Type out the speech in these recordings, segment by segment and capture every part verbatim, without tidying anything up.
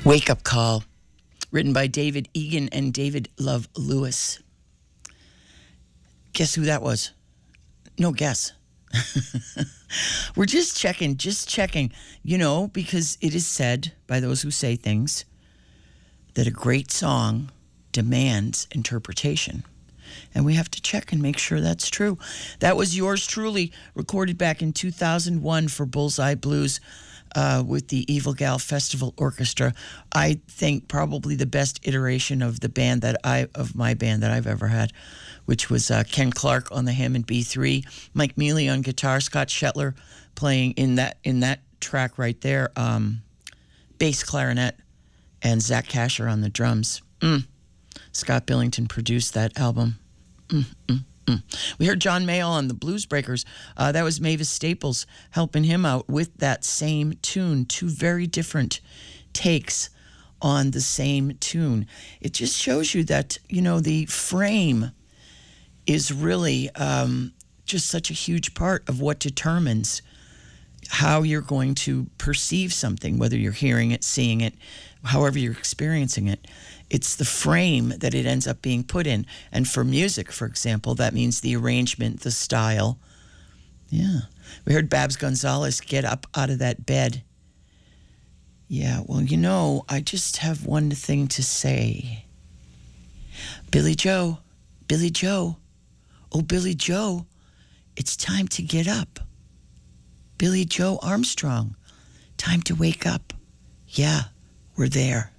Wake Up Call, written by David Egan and David Love Lewis. Guess who that was? No guess. We're just checking, just checking, you know, because it is said by those who say things that a great song demands interpretation. And we have to check and make sure that's true. That was yours truly, recorded back in two thousand one for Bullseye Blues uh, with the Evil Gal Festival Orchestra. I think probably the best iteration of the band that I of my band that I've ever had, which was uh, Ken Clark on the Hammond B three, Mike Mealy on guitar, Scott Shetler playing in that in that track right there, um, bass clarinet, and Zach Kasher on the drums. Mm. Scott Billington produced that album. Mm, mm, mm. We heard John Mayall on the Blues Breakers. Uh, that was Mavis Staples helping him out with that same tune. Two very different takes on the same tune. It just shows you that, you know, the frame is really um, just such a huge part of what determines how you're going to perceive something, whether you're hearing it, seeing it, however you're experiencing it. It's the frame that it ends up being put in. And for music, for example, that means the arrangement, the style. Yeah. We heard Babs Gonzalez get up out of that bed. Yeah, well, you know, I just have one thing to say. Billy Joe, Billy Joe, oh, Billy Joe, it's time to get up. Billy Joe Armstrong, time to wake up. Yeah, we're there.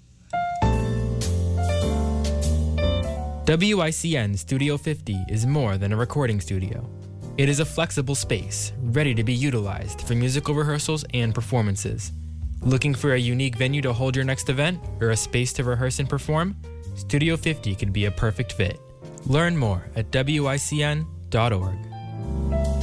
W I C N Studio fifty is more than a recording studio. It is a flexible space, ready to be utilized for musical rehearsals and performances. Looking for a unique venue to hold your next event or a space to rehearse and perform? Studio fifty could be a perfect fit. Learn more at W I C N dot org.